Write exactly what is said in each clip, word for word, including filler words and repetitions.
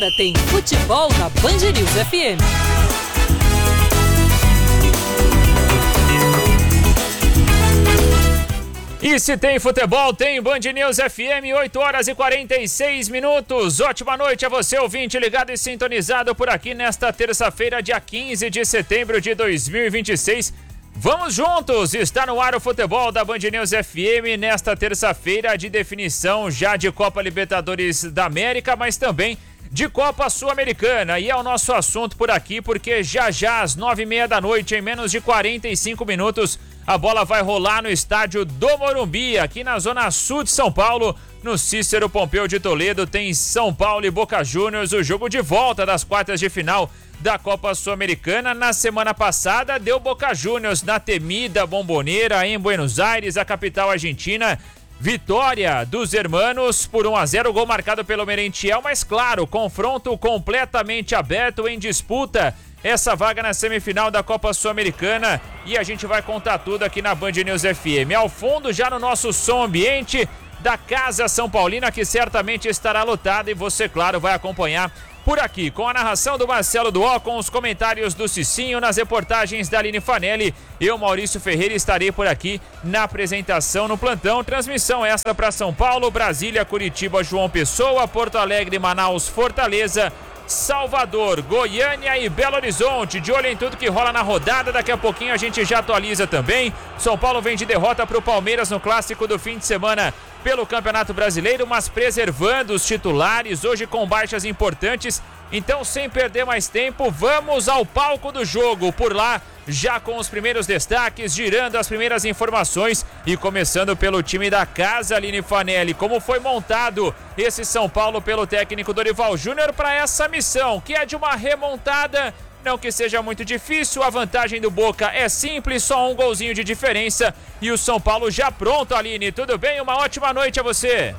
Agora tem futebol na Band News F M. E se tem futebol, tem Band News F M, oito horas e quarenta e seis minutos. Ótima noite a você, ouvinte, ligado e sintonizado por aqui nesta terça-feira, dia quinze de setembro de dois mil e vinte e seis. Vamos juntos, está no ar o futebol da Band News F M nesta terça-feira de definição já de Copa Libertadores da América, mas também de Copa Sul-Americana. E é o nosso assunto por aqui, porque já já às nove e meia da noite, em menos de quarenta e cinco minutos, a bola vai rolar no estádio do Morumbi, aqui na zona sul de São Paulo, no Cícero Pompeu de Toledo. Tem São Paulo e Boca Juniors, o jogo de volta das quartas de final da Copa Sul-Americana. Na semana passada deu Boca Juniors na temida Bombonera em Buenos Aires, a capital argentina. Vitória dos hermanos por um a zero, gol marcado pelo Merentiel, mas claro, confronto completamente aberto em disputa. Essa vaga na semifinal da Copa Sul-Americana, e a gente vai contar tudo aqui na Band News F M. Ao fundo, já no nosso som ambiente da Casa São Paulina, que certamente estará lotada, e você, claro, vai acompanhar por aqui, com a narração do Marcelo Duó, com os comentários do Cicinho, nas reportagens da Aline Fanelli. Eu, Maurício Ferreira, estarei por aqui na apresentação no plantão. Transmissão essa para São Paulo, Brasília, Curitiba, João Pessoa, Porto Alegre, Manaus, Fortaleza, Salvador, Goiânia e Belo Horizonte. De olho em tudo que rola na rodada, daqui a pouquinho a gente já atualiza também. São Paulo vem de derrota para o Palmeiras no clássico do fim de semana pelo Campeonato Brasileiro, mas preservando os titulares, hoje com baixas importantes. Então, sem perder mais tempo, vamos ao palco do jogo. Por lá, já com os primeiros destaques, girando as primeiras informações e começando pelo time da casa, Aline Fanelli. Como foi montado esse São Paulo pelo técnico Dorival Júnior para essa missão, que é de uma remontada? Não que seja muito difícil, a vantagem do Boca é simples, só um golzinho de diferença. E o São Paulo já pronto, Aline. Tudo bem? Uma ótima noite a você.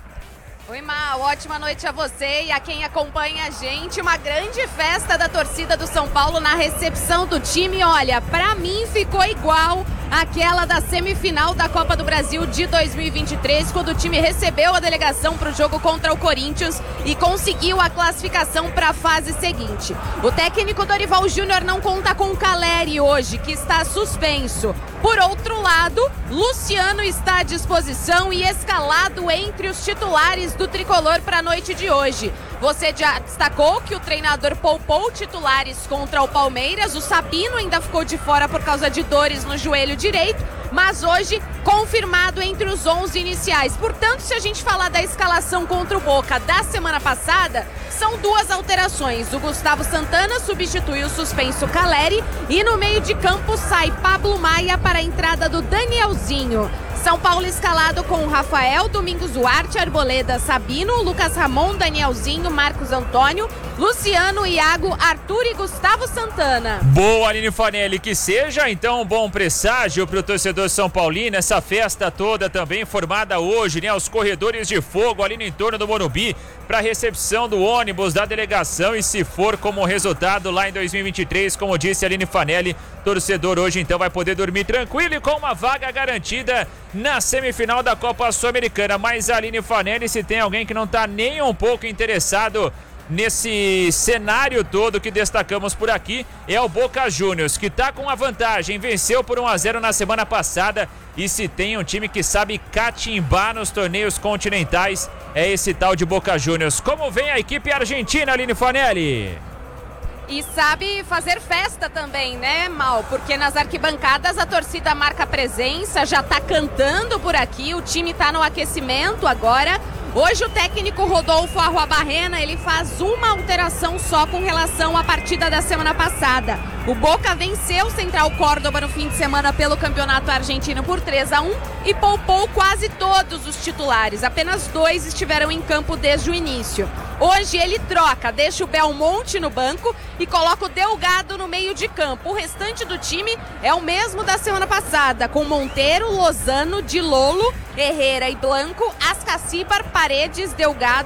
Oi, Mal, ótima noite a você e a quem acompanha a gente. Uma grande festa da torcida do São Paulo na recepção do time. Olha, pra mim ficou igual aquela da semifinal da Copa do Brasil de dois mil e vinte e três, quando o time recebeu a delegação para o jogo contra o Corinthians e conseguiu a classificação para a fase seguinte. O técnico Dorival Júnior não conta com o Caleri hoje, que está suspenso. Por outro lado, Luciano está à disposição e escalado entre os titulares do tricolor para a noite de hoje. Você já destacou que o treinador poupou titulares contra o Palmeiras. O Sabino ainda ficou de fora por causa de dores no joelho direito, mas hoje confirmado entre os onze iniciais. Portanto, se a gente falar da escalação contra o Boca da semana passada, são duas alterações. O Gustavo Santana substitui o suspenso Caleri e no meio de campo sai Pablo Maia para a entrada do Danielzinho. São Paulo escalado com Rafael, Domingos Duarte, Arboleda, Sabino, Lucas Ramon, Danielzinho, Marcos Antônio, Luciano, Iago, Arthur e Gustavo Santana. Boa, Aline Fanelli, que seja então um bom presságio para o torcedor São Paulino, essa festa toda também formada hoje, né, os corredores de fogo ali no entorno do Morumbi para a recepção do ônibus da delegação, e se for como resultado lá em dois mil e vinte e três, como disse a Aline Fanelli, torcedor hoje então vai poder dormir tranquilo e com uma vaga garantida na semifinal da Copa Sul-Americana. Mas a Aline Fanelli, se tem alguém que não está nem um pouco interessado nesse cenário todo que destacamos por aqui, é o Boca Juniors, que está com a vantagem, venceu por um a zero na semana passada, e se tem um time que sabe catimbar nos torneios continentais, é esse tal de Boca Juniors. Como vem a equipe argentina, Aline Fanelli? E sabe fazer festa também, né, Mal? Porque nas arquibancadas a torcida marca presença, já tá cantando por aqui, o time tá no aquecimento agora. Hoje o técnico Rodolfo Arruabarrena, ele faz uma alteração só com relação à partida da semana passada. O Boca venceu o Central Córdoba no fim de semana pelo Campeonato Argentino por três a um e poupou quase todos os titulares. Apenas dois estiveram em campo desde o início. Hoje ele troca, deixa o Belmonte no banco e coloca o Delgado no meio de campo. O restante do time é o mesmo da semana passada, com Monteiro, Lozano, Di Lolo, Herrera e Blanco, Ascacibar, Paredes, Delgado,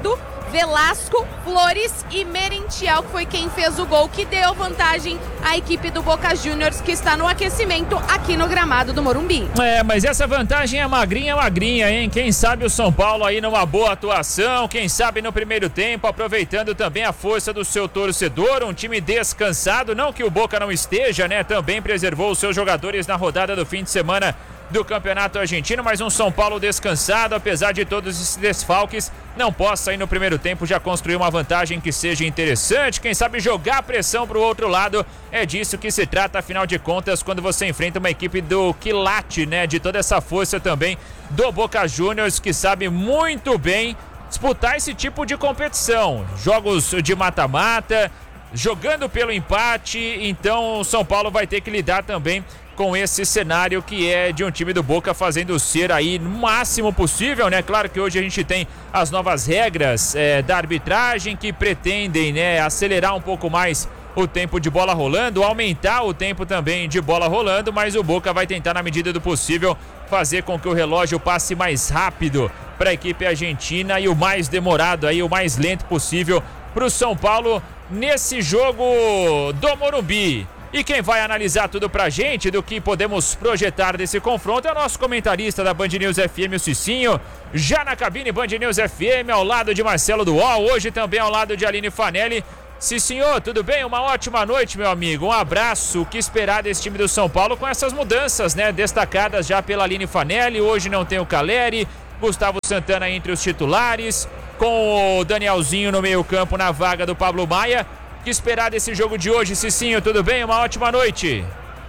Velasco, Flores e Merentiel, que foi quem fez o gol que deu vantagem à equipe do Boca Juniors, que está no aquecimento aqui no gramado do Morumbi. É, mas essa vantagem é magrinha, magrinha, hein? Quem sabe o São Paulo aí numa boa atuação, quem sabe no primeiro tempo, aproveitando também a força do seu torcedor, um time descansado, não que o Boca não esteja, né? Também preservou os seus jogadores na rodada do fim de semana do Campeonato Argentino, mas um São Paulo descansado, apesar de todos esses desfalques, não possa aí no primeiro tempo já construir uma vantagem que seja interessante, quem sabe jogar pressão pro outro lado, é disso que se trata, afinal de contas, quando você enfrenta uma equipe do quilate, né, de toda essa força também do Boca Juniors, que sabe muito bem disputar esse tipo de competição, jogos de mata-mata, jogando pelo empate, então o São Paulo vai ter que lidar também com esse cenário que é de um time do Boca fazendo ser aí no máximo possível, né? Claro que hoje a gente tem as novas regras é, da arbitragem que pretendem, né, acelerar um pouco mais o tempo de bola rolando, aumentar o tempo também de bola rolando, mas o Boca vai tentar na medida do possível fazer com que o relógio passe mais rápido para a equipe argentina e o mais demorado aí, o mais lento possível para o São Paulo nesse jogo do Morumbi. E quem vai analisar tudo pra gente do que podemos projetar desse confronto é o nosso comentarista da Band News F M, o Cicinho, já na cabine Band News F M, ao lado de Marcelo Duó, hoje também ao lado de Aline Fanelli. Cicinho, tudo bem? Uma ótima noite, meu amigo, um abraço. O que esperar desse time do São Paulo com essas mudanças, né, destacadas já pela Aline Fanelli? Hoje não tem o Caleri, Gustavo Santana entre os titulares, com o Danielzinho no meio campo na vaga do Pablo Maia. O que esperar desse jogo de hoje, Cicinho? Tudo bem? Uma ótima noite.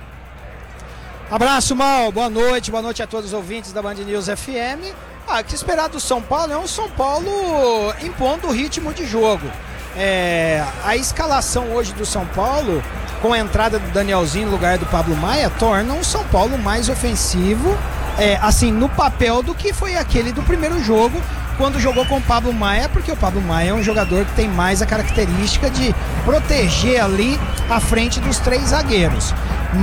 Abraço, Mal. Boa noite. Boa noite a todos os ouvintes da Band News F M. Ah, o que esperar do São Paulo é um São Paulo impondo o ritmo de jogo. É, a escalação hoje do São Paulo, com a entrada do Danielzinho no lugar do Pablo Maia, torna um São Paulo mais ofensivo, é, assim, no papel do que foi aquele do primeiro jogo, quando jogou com o Pablo Maia, porque o Pablo Maia é um jogador que tem mais a característica de proteger ali à frente dos três zagueiros.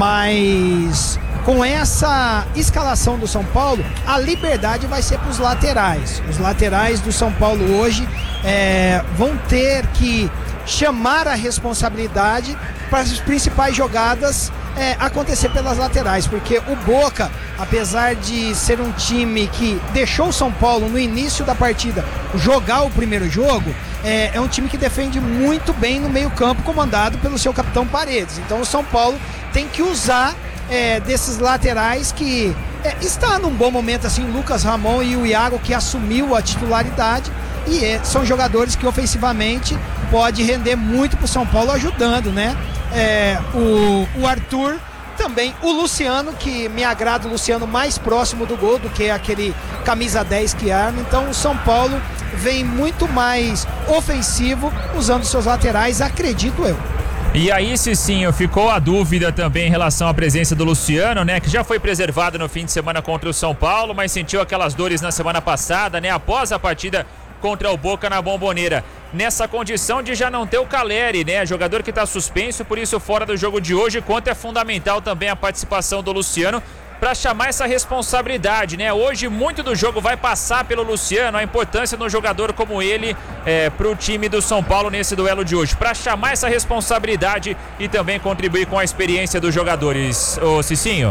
Mas com essa escalação do São Paulo, a liberdade vai ser para os laterais. Os laterais do São Paulo hoje é, vão ter que chamar a responsabilidade para as principais jogadas é, acontecer pelas laterais, porque o Boca, apesar de ser um time que deixou o São Paulo no início da partida jogar o primeiro jogo, é, é um time que defende muito bem no meio campo, comandado pelo seu capitão Paredes. Então o São Paulo tem que usar é, desses laterais que é, está num bom momento, assim, o Lucas Ramon e o Iago, que assumiu a titularidade, e é, são jogadores que ofensivamente pode render muito para o São Paulo, ajudando, né? É, o, o Arthur, também o Luciano, que me agrada o Luciano mais próximo do gol do que aquele camisa dez que arma. Então o São Paulo vem muito mais ofensivo usando seus laterais, acredito eu. E aí, Cicinho, ficou a dúvida também em relação à presença do Luciano, né, que já foi preservado no fim de semana contra o São Paulo, mas sentiu aquelas dores na semana passada, né, após a partida contra o Boca na Bombonera, nessa condição de já não ter o Caleri, né, jogador que está suspenso, por isso fora do jogo de hoje. Quanto é fundamental também a participação do Luciano para chamar essa responsabilidade, né? Hoje muito do jogo vai passar pelo Luciano, a importância de um jogador como ele é, para o time do São Paulo nesse duelo de hoje, para chamar essa responsabilidade e também contribuir com a experiência dos jogadores. Ô Cicinho.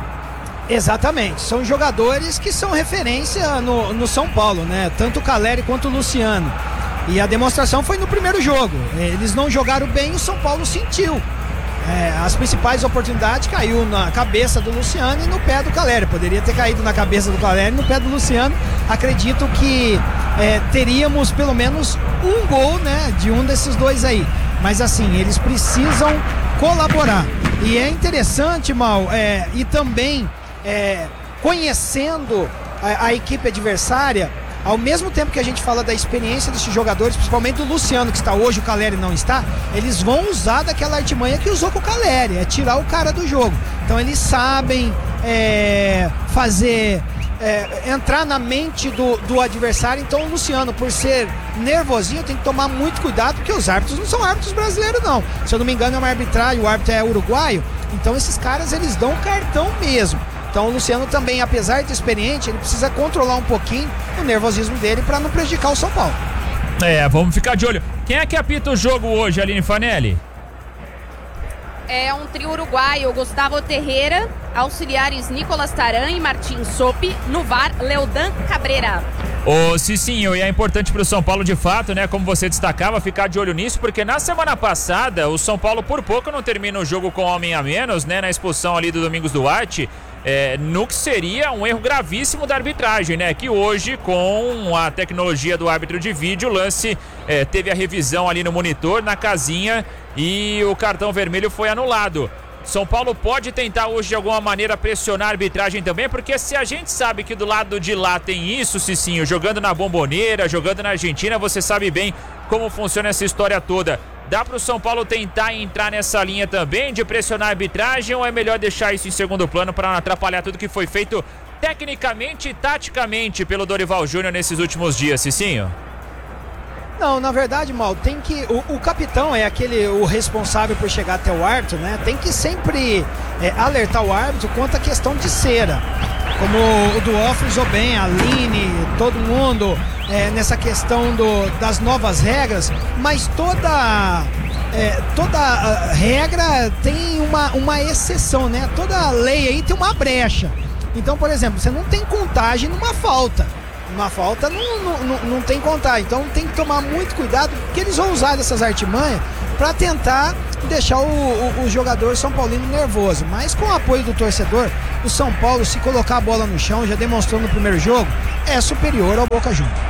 Exatamente, são jogadores que são referência no, no São Paulo, né? Tanto o Caleri quanto o Luciano. E a demonstração foi no primeiro jogo. Eles não jogaram bem, o São Paulo sentiu. É, as principais oportunidades caiu na cabeça do Luciano e no pé do Caleri. Poderia ter caído na cabeça do Caleri e no pé do Luciano. Acredito que é, teríamos pelo menos um gol, né, de um desses dois aí. Mas assim, eles precisam colaborar. E é interessante, Mal, é, e também é, conhecendo a, a equipe adversária, ao mesmo tempo que a gente fala da experiência desses jogadores, principalmente do Luciano, que está hoje, o Caleri não está, eles vão usar daquela artimanha que usou com o Caleri, é tirar o cara do jogo. Então eles sabem é, fazer, é, entrar na mente do, do adversário. Então o Luciano, por ser nervosinho, tem que tomar muito cuidado, porque os árbitros não são árbitros brasileiros não. Se eu não me engano é uma arbitragem, o árbitro é uruguaio, então esses caras eles dão cartão mesmo. Então o Luciano também, apesar de experiente, ele precisa controlar um pouquinho o nervosismo dele para não prejudicar o São Paulo. É, vamos ficar de olho. Quem é que apita o jogo hoje, Aline Fanelli? É um trio uruguaio, Gustavo Terreira, auxiliares Nicolas Taran e Martin Sopi, no V A R, Leodan Cabreira. Ô, Cicinho, e é importante pro São Paulo de fato, né, como você destacava, ficar de olho nisso, porque na semana passada o São Paulo por pouco não termina o jogo com homem a menos, né, na expulsão ali do Domingos Duarte, é, no que seria um erro gravíssimo da arbitragem, né, que hoje com a tecnologia do árbitro de vídeo, o lance é, teve a revisão ali no monitor, na casinha, e o cartão vermelho foi anulado. São Paulo pode tentar hoje de alguma maneira pressionar a arbitragem também, porque se a gente sabe que do lado de lá tem isso, Cicinho, jogando na Bombonera, jogando na Argentina, você sabe bem como funciona essa história toda. Dá para o São Paulo tentar entrar nessa linha também de pressionar a arbitragem, ou é melhor deixar isso em segundo plano para não atrapalhar tudo que foi feito tecnicamente e taticamente pelo Dorival Júnior nesses últimos dias, Cicinho? Não, na verdade, Mal, tem que. O, o capitão é aquele o responsável por chegar até o árbitro, né? Tem que sempre é, alertar o árbitro quanto à questão de cera. Como o Duó frisou bem, a Aline, todo mundo é, nessa questão do, das novas regras, mas toda. É, toda regra tem uma, uma exceção, né? Toda lei aí tem uma brecha. Então, por exemplo, você não tem contagem numa falta. Uma falta não, não, não, não tem contar, então tem que tomar muito cuidado, porque eles vão usar dessas artimanhas para tentar deixar o, o, o jogador São Paulino nervoso. Mas com o apoio do torcedor, o São Paulo, se colocar a bola no chão, já demonstrou no primeiro jogo, é superior ao Boca Juniors.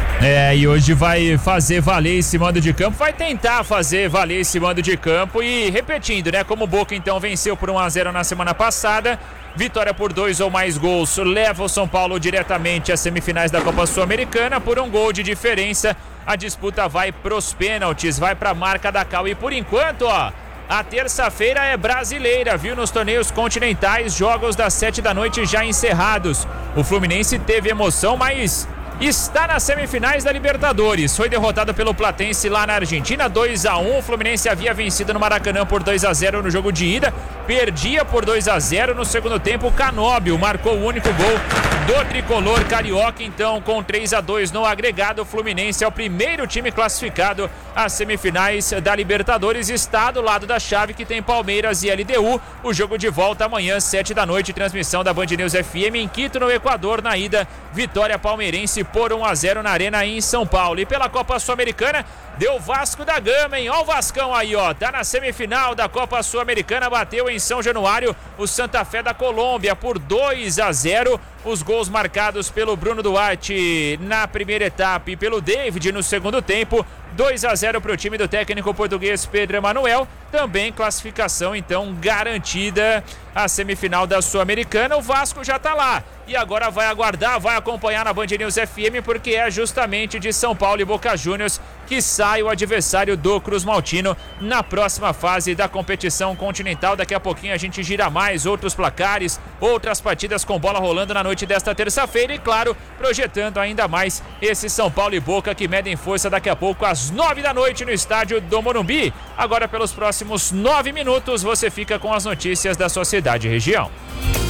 É, e hoje vai fazer valer esse mando de campo, vai tentar fazer valer esse mando de campo e repetindo, né, como o Boca então venceu por um a zero na semana passada, vitória por dois ou mais gols leva o São Paulo diretamente às semifinais da Copa Sul-Americana por um gol de diferença, a disputa vai pros pênaltis, vai pra marca da Cal e por enquanto, ó, a terça-feira é brasileira, viu, nos torneios continentais, jogos das sete da noite já encerrados, o Fluminense teve emoção, mas está nas semifinais da Libertadores. Foi derrotado pelo Platense lá na Argentina, dois a um. O Fluminense havia vencido no Maracanã por dois a zero no jogo de ida. Perdia por dois a zero no segundo tempo. Canóbio marcou o único gol do tricolor carioca. Então, com três a dois no agregado, o Fluminense é o primeiro time classificado às semifinais da Libertadores. Está do lado da chave que tem Palmeiras e L D U. O jogo de volta amanhã, sete da noite. Transmissão da Band News F M em Quito, no Equador. Na ida, vitória palmeirense por um a zero na Arena em São Paulo. E pela Copa Sul-Americana, deu Vasco da Gama, hein? Ó o Vascão aí, ó. Tá na semifinal da Copa Sul-Americana, bateu em São Januário o Santa Fé da Colômbia por dois a zero. Os gols marcados pelo Bruno Duarte na primeira etapa e pelo David no segundo tempo. dois a zero para o time do técnico português Pedro Emanuel. Também classificação, então, garantida a semifinal da Sul-Americana. O Vasco já tá lá. E agora vai aguardar, vai acompanhar na Band News F M, porque é justamente de São Paulo e Boca Juniors que sai o adversário do Cruz Maltino na próxima fase da competição continental. Daqui a pouquinho a gente gira mais outros placares, outras partidas com bola rolando na noite desta terça-feira e, claro, projetando ainda mais esse São Paulo e Boca que medem força daqui a pouco às nove da noite no estádio do Morumbi. Agora, pelos próximos nove minutos, você fica com as notícias da sua cidade e região.